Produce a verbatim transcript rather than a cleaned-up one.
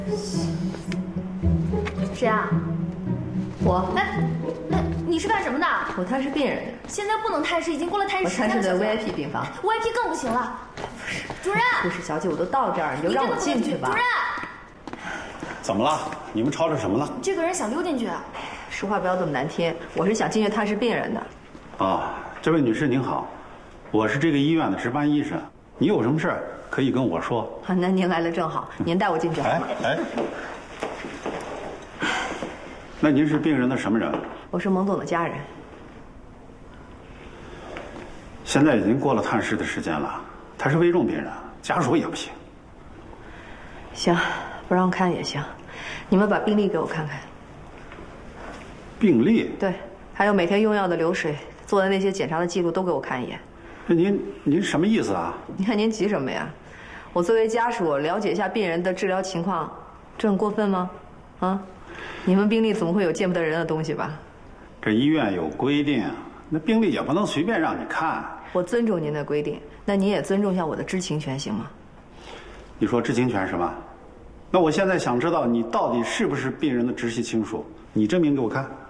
谁啊？ 我。 哎哎，你是干什么的？ 我探视病人的。 现在不能探视，已经过了探视时间了。 我探视的 V I P 病房。 V I P 更不行了。不是，主任。 护士小姐，我都到这儿，你就让我进去吧。 主任。 怎么了？你们吵吵什么了？ 这个人想溜进去。 说话不要这么难听，我是想进去探视病人的。 哦，这位女士您好，我是这个医院的值班医生，你有什么事可以跟我说。 啊，那您来了正好，您带我进去好吗？ 哎哎。那您是病人的什么人？ 我是蒙总的家人。 现在已经过了探视的时间了，他是危重病人，家属也不行。 行，不让看也行，你们把病历给我看看。 病历？ 对，还有每天用药的流水，做的那些检查的记录都给我看一眼。 那您您什么意思啊？ 你看您急什么呀？我作为家属了解一下病人的治疗情况，这很过分吗？啊？你们病历怎么会有见不得人的东西吧？ 这医院有规定，那病历也不能随便让你看。 我尊重您的规定，那您也尊重一下我的知情权，行吗？ 你说知情权是吧？那我现在想知道你到底是不是病人的直系亲属，你证明给我看。